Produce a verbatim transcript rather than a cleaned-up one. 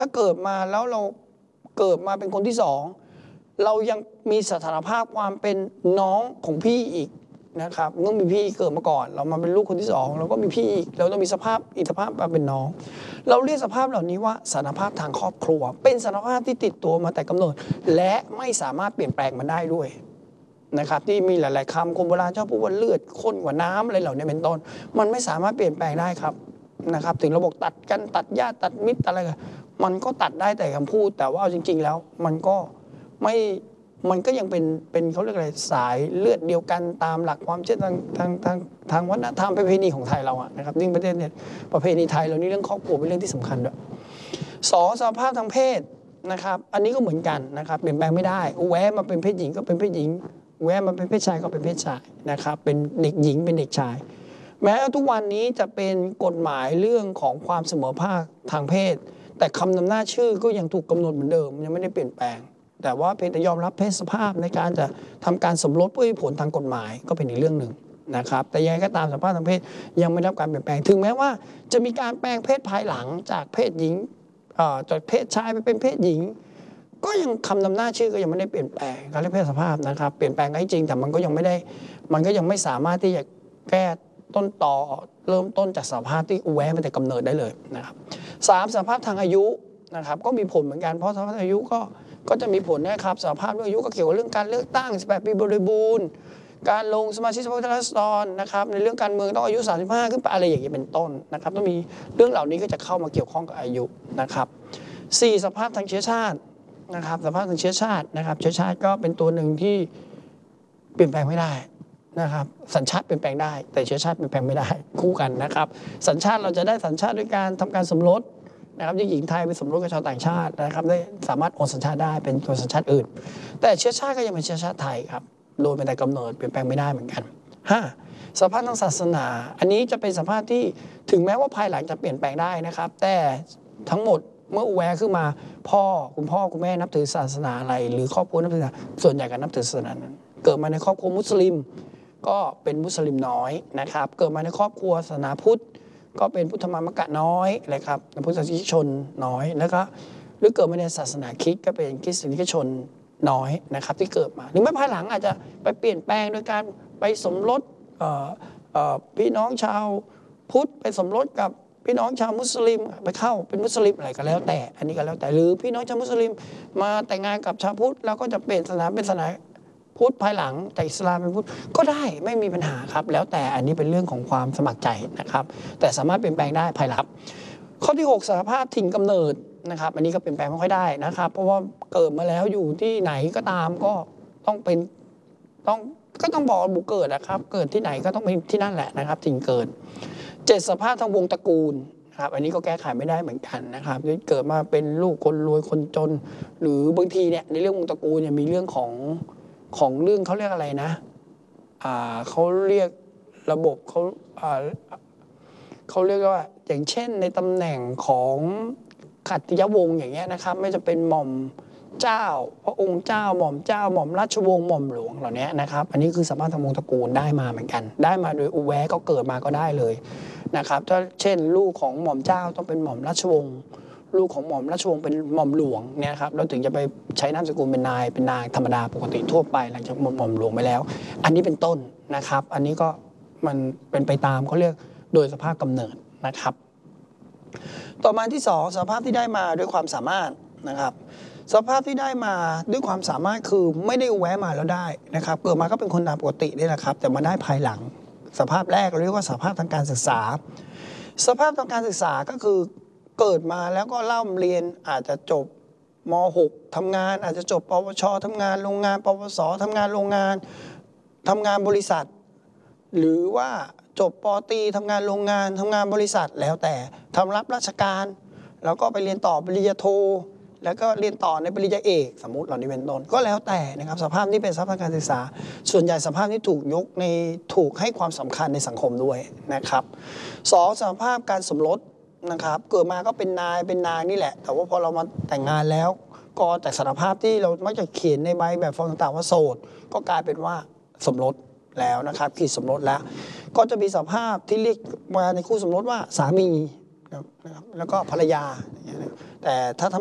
ถ้าเกิดมาแล้วเราเกิดมาเป็นคนที่สองเรายังมีสถานภาพความเป็นน้องของพี่อีกนะครับต้องมีพี่เกิดมาก่อนเรามาเป็นลูกคนที่สองเราก็มีพี่อีกเราต้องมีสภาพอีกสภาพมาเป็นน้องเราเรียกสภาพเหล่านี้ว่าสถานภาพทางครอบครัวเป็นสถานภาพที่ติดตัวมาแต่กำเนิดและไม่สามารถเปลี่ยนแปลงมันได้ด้วยนะครับที่มีหลายๆคำคนโบราณชอบพูดว่าเลือดข้นกว่าน้ำอะไรเหล่านี้เป็นต้นมันไม่สามารถเปลี่ยนแปลงได้ครับนะครับถึงระบบตัดกันตัดญาติตัดมิตรอะไรกันมันก็ตัดได้แต่คำพูดแต่ว่าจริงๆแล้วมันก็ไม่มันก็ยังเป็นเป็นเขาเรียกอะไรสายเลือดเดียวกันตามหลักความเชื่อทางทางทางทางวัฒนธรรมประเพณีของไทยเราอะนะครับยิ่งประเทศเนี่ยประเพณีไทยเรานี่เรื่องครอบครัวเป็นเรื่องที่สำคัญด้วยสองสภาพทางเพศนะครับอันนี้ก็เหมือนกันนะครับเปลี่ยนแปลงไม่ได้แวะมาเป็นเพศหญิงก็เป็นเพศหญิงแวะมาเป็นเพศชายก็เป็นเพศชายนะครับเป็นเด็กหญิงเป็นเด็กชายแม้ทุกวันนี้จะเป็นกฎหมายเรื่องของความเสมอภาคทางเพศแต่คำนำหน้าชื่อก็ยังถูกกำหนดเหมือนเดิมยังไม่ได้เปลี่ยนแปลงแต่ว่าเพียงแต่ยอมรับเพศสภาพในการจะทำการสมรสเพื่อผลทางกฎหมายก็เป็นอีกเรื่องหนึ่งนะครับแต่ยังไงก็ตามสภาพทางเพศยังไม่ได้รับการเปลี่ยนแปลงถึงแม้ว่าจะมีการแปลงเพศภายหลังจากเพศหญิงจากเพศชายไปเป็นเพศหญิงก็ยังคำนำหน้าชื่อก็ยังไม่ได้เปลี่ยนแปลงการเรียกเพศสภาพนะครับเปลี่ยนแปลงได้จริงแต่มันก็ยังไม่ได้มันก็ยังไม่สามารถที่จะแก้ต้นต่อเริ่มต้นจากสภาพที่แวะมาแต่กำเนิดได้เลยนะครับสามสภาพทางอายุนะครับก็มีผลเหมือนกันเพราะสภาพอายุก็ก็จะมีผลนะครับสภาพอายุก็เกี่ยวกับเรื่องการเลือกตั้งสิบแปดปีบริบูรณ์การลงสมาชิกสภาผู้แทนราษฎรนะครับในเรื่องการเมืองต้องอายุสามสิบห้าขึ้นไปอะไรอย่างนี้เป็นต้นนะครับต้องมีเรื่องเหล่านี้ก็จะเข้ามาเกี่ยวข้องกับอายุนะครับสี่สภาพทางเชื้อชาตินะครับสภาพทางเชื้อชาตินะครับเชื้อชาติก็เป็นตัวหนึ่งที่เปลี่ยนแปลงไม่ได้นะครับสัญชาติเปลี่ยนแปลงได้แต่เชื้อชาติเปลี่ยนแปลงไม่ได้คู่กันนะครับสัญชาติเราจะได้สัญชาติด้วยการทำการสมรสนะครับหญิงไทยไปสมรสกับชาวต่างชาตินะครับได้สามารถโอนสัญชาติได้เป็นตัวสัญชาติอื่นแต่เชื้อชาติก็ยังเป็นเชื้อชาติไทยครับโดยเป็นแต่กำเนิดเปลี่ยนแปลงไม่ได้เหมือนกันห้าสภาพทางศาสนาอันนี้จะเป็นสภาพที่ถึงแม้ว่าภายหลังจะเปลี่ยนแปลงได้นะครับแต่ทั้งหมดเมื่อแวะขึ้นมาพ่อคุณพ่อคุณแม่นับถือศาสนาอะไรหรือครอบครัวนับถือศาสนาส่วนใหญ่ก็นับถือศาสนานั้นเกิดมาในครอบครัวมุสลิมก็เป็นมุสลิมน้อยนะครับเกิดมาในครอบครัวศาสนาพุทธก็เป็นพุทธมามกะน้อยเลยครับพุทธศาสนิกชนน้อยแล้วก็หรือเกิดมาในศาสนาคริสต์ก็เป็นคริสเตียนชนน้อยนะครับที่เกิดมาหรือไม่ภายหลังอาจจะไปเปลี่ยนแปลงโดยการไปสมรสพี่น้องชาวพุทธไปสมรสกับพี่น้องชาวมุสลิมไปเข้าเป็นมุสลิมอะไรก็แล้วแต่อันนี้ก็แล้วแต่หรือพี่น้องชาวมุสลิมมาแต่งงานกับชาวพุทธแล้วก็จะเปลี่ยนศาสนาเป็นศาสนาพุทธภายหลังแต่อิสลามเป็นพุทธก็ได้ไม่มีปัญหาครับแล้วแต่อันนี้เป็นเรื่องของความสมัครใจนะครับแต่สามารถเปลี่ยนแปลงได้ภายหลังข้อที่หกสารภาพถิ่นกำเนิดนะครับอันนี้ก็เปลี่ยนแปลงไม่ค่อยได้นะครับเพราะว่าเกิดมาแล้วอยู่ที่ไหนก็ตามก็ต้องเป็นต้องก็ต้องบอกบุกเกิดนะครับเกิดที่ไหนก็ต้องเป็นที่นั่นแหละนะครับถิ่นเกิดเจ็ดสภาพทางวงตระกูลครับอันนี้ก็แก้ไขไม่ได้เหมือนกันนะครับเกิดมาเป็นลูกคนรวยคนจนหรือบางทีเนี่ยในเรื่องวงตระกูลเนี่ยมีเรื่องของของเรื่องเขาเรียกอะไรนะอ่าเขาเรียกระบบเขาอ่าเขาเรียกว่าอย่างเช่นในตำแหน่งของขัตติยวงศ์อย่างเงี้ยนะครับไม่จะเป็นหม่อมเจ้าพระองค์เจ้าหม่อมเจ้าหม่อมราชวงศ์หม่อมหลวงเหล่านี้นะครับอันนี้คือสภาพทางวงตระกูลได้มาเหมือนกันได้มาโดยอุแวะก็เกิดมาก็ได้เลยนะครับถ้าเช่นลูกของหม่อมเจ้าต้องเป็นหม่อมราชวงศ์ลูกของหม่อมราชวงศ์เป็นหม่อมหลวงเนี่ยครับเราถึงจะไปใช้นามสกุลเป็นนายเป็นนางธรรมดาปกติทั่วไปหลังจากหม่อมหลวงไปแล้วอันนี้เป็นต้นนะครับอันนี้ก็มันเป็นไปตามเขาเรียกโดยสภาพกำเนิดนะครับต่อมาที่สองสภาพที่ได้มาด้วยความสามารถนะครับสภาพที่ได้มาด้วยความสามารถคือไม่ได้แวะมาแล้วได้นะครับเกิดมาก็เป็นคนตามปกตินี่แหละครับแต่มาได้ภายหลังสภาพแรกเรียกว่าสภาพทางการศึกษาสภาพทางการศึกษาก็คือเกิดมาแล้วก็เล่าเรียนอาจจะจบม หก ทำงานอาจจะจบปวชทำงานโรงงานปวสทำงานโรงงานทำงานบริษัทหรือว่าจบป.ตรีทำงานโรงงานทำงานบริษัทแล้วแต่ทำรับราชการแล้วก็ไปเรียนต่อปริญญาโทแล้วก็เรียนต่อในปริญญาเอกสมมุติเหล่านี้เป็นต้นก็แล้วแต่นะครับสภาพนี้เป็นสภาพการศึกษาส่วนใหญ่สภาพนี้ถูกยกในถูกให้ความสำคัญในสังคมด้วยนะครับสองสภาพการสมรสนะครับเกิดมาก็เป็นนายเป็นนางนี่แหละแต่ว่าพอเรามาแต่งงานแล้วก็จากสารภาพที่เรามักจะเขียนในใบแบบฟอร์มต่างๆว่าโสดก็กลายเป็นว่าสมรสแล้วนะครับขีดสมรสแล้วก็จะมีสภาพที่เรียกมาในคู่สมรสว่าสามีนะครับแล้วก็ภรรยาแต่ถ้าทำ